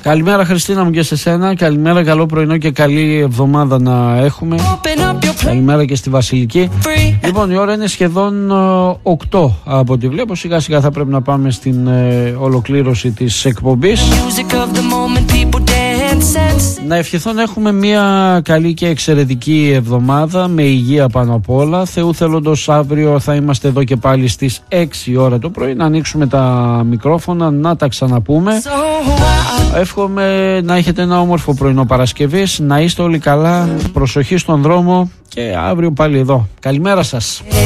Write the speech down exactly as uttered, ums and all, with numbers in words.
Καλημέρα Χριστίνα μου και σε σένα. Καλημέρα, καλό πρωινό και καλή εβδομάδα να έχουμε. Καλημέρα και στη Βασιλική. Λοιπόν, η ώρα είναι σχεδόν οκτώ από ό,τι βλέπω. Σιγά σιγά θα πρέπει να πάμε στην ε, ολοκλήρωση της εκπομπής. Να ευχηθώ να έχουμε μια καλή και εξαιρετική εβδομάδα με υγεία πάνω απ' όλα. Θεού θέλοντος, αύριο θα είμαστε εδώ και πάλι στις έξι ώρα το πρωί να ανοίξουμε τα μικρόφωνα, να τα ξαναπούμε. Εύχομαι να έχετε ένα όμορφο πρωινό Παρασκευής, να είστε όλοι καλά, προσοχή στον δρόμο και αύριο πάλι εδώ. Καλημέρα σας.